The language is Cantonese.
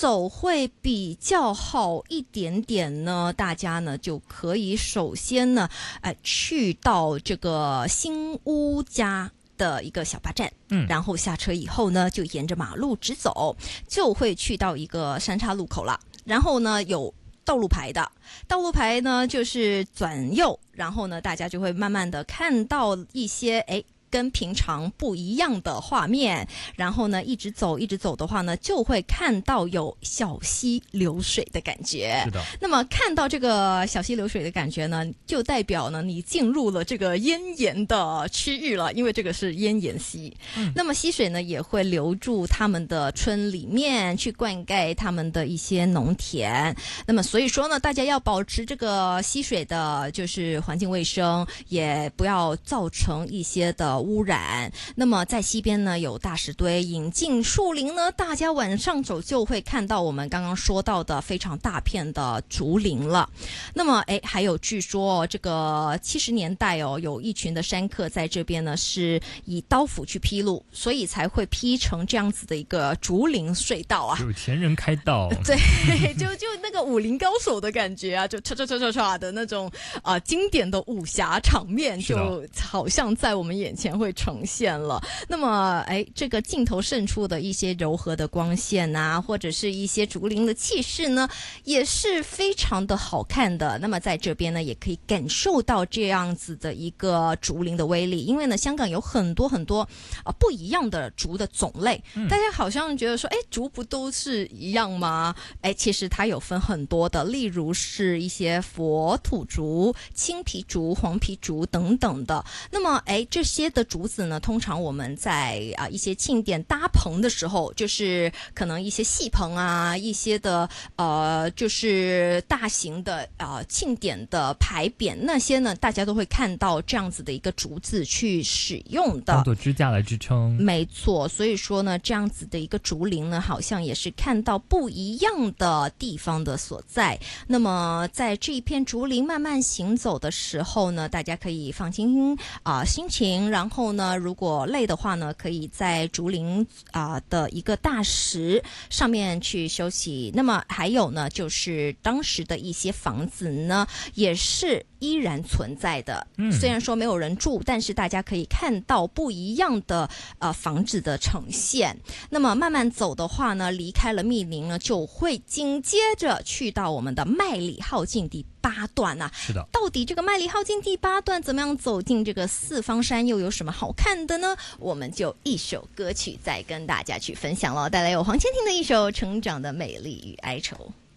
走会比较好一点点呢？大家呢就可以首先呢，去到这个新屋家的一个小巴站，然后下车以后呢，就沿着马路直走，就会去到一个三岔路口了。然后呢，有道路牌的，道路牌呢就是转右，然后呢，大家就会慢慢的看到一些跟平常不一样的画面，然后呢，一直走的话呢，就会看到有小溪流水的感觉。 是的。 那么看到这个小溪流水的感觉呢，就代表呢你进入了这个燕岩的区域了，因为这个是燕岩溪。那么溪水呢也会流入他们的村里面，去灌溉他们的一些农田。那么所以说呢，大家要保持这个溪水的就是环境卫生，也不要造成一些的污染。那么在西边呢有大石堆，引进树林呢，大家晚上走就会看到我们刚刚说到的非常大片的竹林了。那么还有据说这个70年代有一群的山客在这边呢是以刀斧去劈路，所以才会劈成这样子的一个竹林隧道啊。 有钱人开道。 对，就那个武林高手的感觉啊，就唰的那种经典的武侠场面，就好像在我们眼前会呈现了。那么这个镜头渗出的一些柔和的光线啊，或者是一些竹林的气势呢，也是非常的好看的。那么在这边呢也可以感受到这样子的一个竹林的威力，因为呢香港有很多不一样的竹的种类。大家好像觉得说竹不都是一样吗？其实它有分很多的，例如是一些佛土竹、青皮竹、黄皮竹等等的。那么这些的竹子呢，通常我们在一些庆典搭棚的时候，就是可能一些戏棚啊，一些的就是大型的庆典的牌匾那些呢，大家都会看到这样子的一个竹子去使用的， 当做支架来支撑。 没错，所以说呢，这样子的一个竹林呢，好像也是看到不一样的地方的所在。那么在这一片竹林慢慢行走的时候呢，大家可以放轻心情，然后呢，如果累的话呢，可以在竹林的一个大石上面去休息。那么还有呢，就是当时的一些房子呢，也是依然存在的。虽然说没有人住，但是大家可以看到不一样的房子的呈现。那么慢慢走的话呢，离开了密林呢，就会紧接着去到我们的麦理浩径第8段啊。 是的。 到底这个麦理浩径第8段怎么样走进这个四方山，又有什么好看的呢？我们就一首歌曲再跟大家去分享了，带来有黄千婷的一首《成长的美丽与哀愁》。